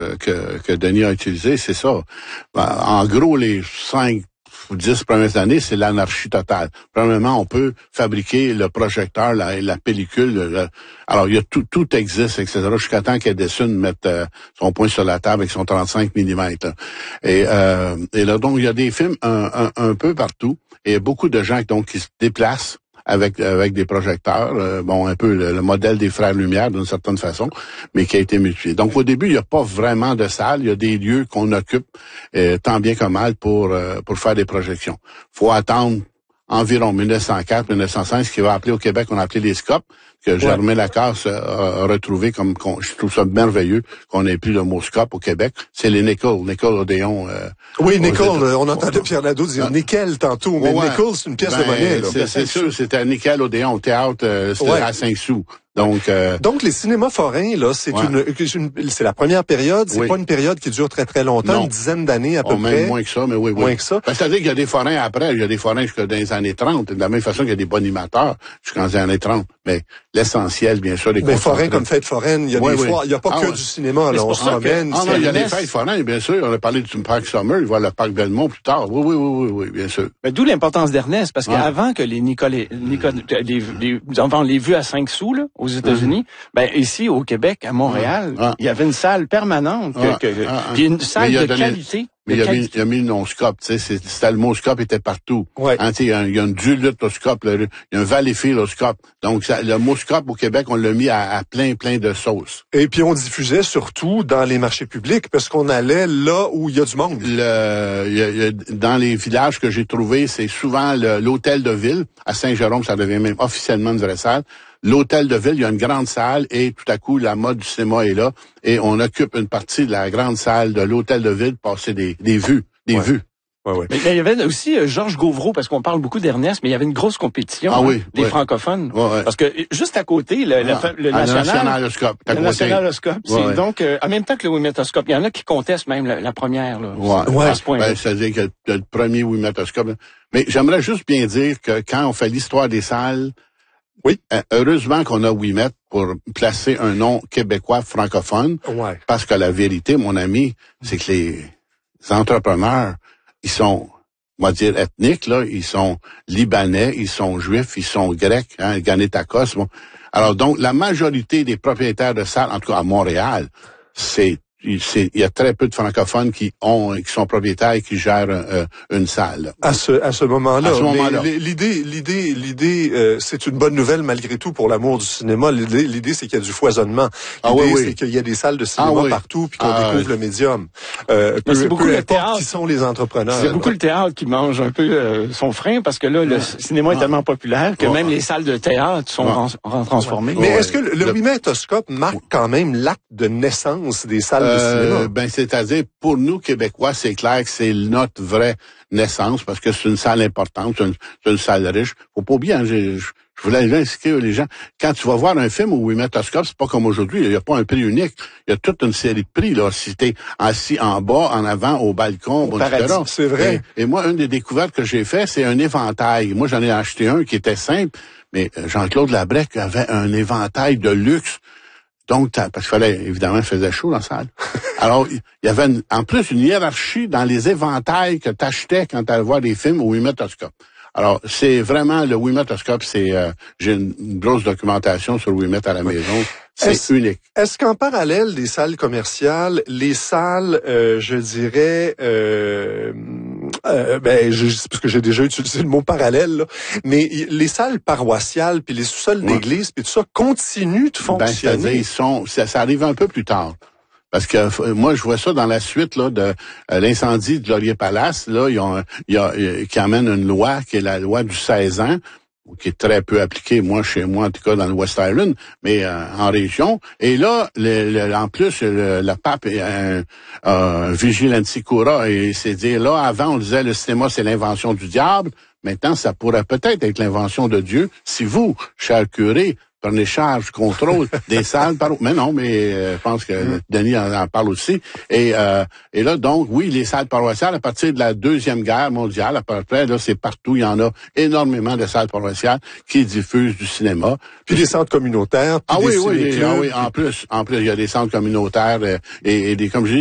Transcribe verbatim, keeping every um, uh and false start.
que, que Denis a utilisé, c'est ça. En gros, les cinq ou dix premières années, c'est l'anarchie totale. Premièrement, on peut fabriquer le projecteur, la, la pellicule. Le, alors, il y a tout, tout existe, et cetera. Jusqu'à temps qu'Edison mette euh, son poing sur la table avec son trente-cinq millimètres. Là. Et, euh, et là, donc, il y a des films un, un, un peu partout. Et beaucoup de gens donc qui se déplacent avec avec des projecteurs, euh, bon, un peu le, le modèle des Frères Lumière d'une certaine façon, mais qui a été multiplié. Donc, au début, il n'y a pas vraiment de salle, il y a des lieux qu'on occupe euh, tant bien que mal pour euh, pour faire des projections. Faut attendre environ mille neuf cent quatre, mille neuf cent cinq, ce qui va appeler au Québec, on a appelé les scopes, que Germain Lacasse a retrouvé comme, je trouve ça merveilleux qu'on ait pris le mot scope au Québec. C'est les Nickel, Nickel Odéon. Euh, oui, Nickel, on entendait Pierre Nadeau dire ah. Nickel tantôt, mais ouais, Nickel, c'est une pièce ben, de monnaie. Là. C'est, c'est sûr, c'était Nickel Odéon, au théâtre, euh, c'était ouais. à cinq sous. Donc, euh, donc les cinémas forains là, c'est ouais. une, une, c'est la première période. C'est oui. pas une période qui dure très très longtemps, non. une dizaine d'années à peu oh, près. Même moins que ça, mais oui, oui. Moins que ça. Ben, c'est-à-dire qu'il y a des forains après, il y a des forains jusqu'à dans les années trente. De la même façon qu'il y a des bonimateurs jusqu'aux années trente. Mais l'essentiel, bien sûr, les. Mais forains comme fête foraine, il y a oui, des oui. fois, il y a pas ah, que ouais. du cinéma. Là, on se promène. Ah non, il y a des fêtes foraines, bien sûr. On a parlé du parc Summer, il va le parc Belmont plus tard. Oui, oui, oui, oui, oui, bien sûr. Mais d'où l'importance d'Ernest, parce qu'avant que les Nicolas, Nicolas, les, les, on les vues à cinq sous là, aux États-Unis. Ben ici au Québec, à Montréal, ah. il y avait une salle permanente, que, ah. que, ah. puis une salle de donné, qualité. Mais il a, mis, il a mis le non-scope, tu sais, c'était le mot scope était partout. Ouais. Hein, il y a, il y a une duluth au scope, il y a un Valleyfield au scope. Donc ça, le mot scope au Québec, on l'a mis à, à plein plein de sauces. Et puis on diffusait surtout dans les marchés publics parce qu'on allait là où il y a du monde. Le, il y a, il y a, dans les villages que j'ai trouvés, c'est souvent le, l'hôtel de ville à Saint-Jérôme, ça devient même officiellement une vraie salle. L'hôtel de ville, il y a une grande salle et tout à coup, la mode du cinéma est là et on occupe une partie de la grande salle de l'hôtel de ville pour passer des, des vues, des ouais. vues. Ouais, ouais. Mais, mais il y avait aussi euh, Georges Gauvreau, parce qu'on parle beaucoup d'Ernest, mais il y avait une grosse compétition ah, hein, oui, des oui. francophones. Ouais, ouais. Parce que juste à côté, le, ah, le, le ah, national, nationaloscope, le nationaloscope, c'est ouais, ouais. donc euh, en même temps que le wimétoscope. Il y en a qui contestent même la, la première là. Ouais, ouais. À ce point-là. Ben, c'est-à-dire que le, le premier wimétoscope. Mais j'aimerais juste bien dire que quand on fait l'histoire des salles. Oui. Heureusement qu'on a Ouimet pour placer un nom québécois francophone. Ouais. Parce que la vérité, mon ami, c'est que les entrepreneurs, ils sont, on va dire, ethniques, là. Ils sont libanais, ils sont juifs, ils sont grecs, hein, Ganétakos. Bon. Alors donc, la majorité des propriétaires de salles, en tout cas à Montréal, c'est Il, il y a très peu de francophones qui ont, qui sont propriétaires et qui gèrent euh, une salle. À ce, à ce moment-là. À ce moment-là. Mais l'idée, l'idée, l'idée, euh, c'est une bonne nouvelle malgré tout pour l'amour du cinéma. L'idée, l'idée c'est qu'il y a du foisonnement. L'idée, ah, oui, oui. c'est qu'il y a des salles de cinéma ah, oui. partout puis qu'on ah, découvre oui. le médium. Euh, peu, c'est beaucoup peu le importe théâtre. qui sont les entrepreneurs. C'est beaucoup le théâtre qui mange un peu euh, son frein parce que là, le ah. cinéma est tellement populaire que ah. même les salles de théâtre sont ah. ran- transformées. Mais est-ce que le, le wimétoscope marque quand même l'acte de naissance des salles euh, de cinéma? Ben, c'est-à-dire, pour nous, Québécois, c'est clair que c'est notre vraie naissance parce que c'est une salle importante, c'est une, c'est une salle riche. Faut pas oublier, hein, je, je, je voulais expliquer les gens. Quand tu vas voir un film au wimétoscope, c'est pas comme aujourd'hui, il n'y a pas un prix unique. Il y a toute une série de prix, là. Si t'es assis en bas, en avant, au balcon, au paradis, et cetera. C'est vrai. Et, et moi, une des découvertes que j'ai fait, c'est un éventail. Moi, j'en ai acheté un qui était simple, mais Jean-Claude Labrec avait un éventail de luxe. Donc, parce qu'il fallait, évidemment, il faisait chaud dans la salle. Alors, il y avait une, en plus une hiérarchie dans les éventails que tu achetais quand tu allais voir des films au wimétoscope. Alors, c'est vraiment, le wimétoscope, c'est, euh, j'ai une, une grosse documentation sur Ouimet à la oui. maison. C'est est-ce, unique. Est-ce qu'en parallèle des salles commerciales, les salles, euh, je dirais, euh, euh, ben, je, parce que j'ai déjà utilisé le mot parallèle, là, mais les salles paroissiales puis les sous-sols ouais. d'église puis tout ça continuent de fonctionner. Ben, c'est-à-dire, ils sont, ça, ça arrive un peu plus tard. Parce que euh, moi, je vois ça dans la suite là de euh, l'incendie de Laurier Palace. Là, ils ont, il y a, euh, qui amène une loi qui est la loi du seize ans, qui est très peu appliquée, moi, chez moi, en tout cas, dans le West Island, mais euh, en région. Et là, le, le, en plus, le, le pape est un, un vigilanti cura, et c'est dire, là, avant, on disait, le cinéma, c'est l'invention du diable. Maintenant, ça pourrait peut-être être l'invention de Dieu si vous, cher curé, prenez charge, contrôle des salles. Par... Mais non, mais euh, je pense que mm. Denis en, en parle aussi. Et, euh, et là, donc, oui, les salles paroissiales, à partir de la Deuxième Guerre mondiale, à peu près, là, c'est partout, il y en a énormément de salles paroissiales qui diffusent du cinéma. Puis des centres communautaires. Puis ah des oui, oui, ciné-clubs, ah oui, puis... en plus, en plus, il y a des centres communautaires euh, et, et des, comme je dis,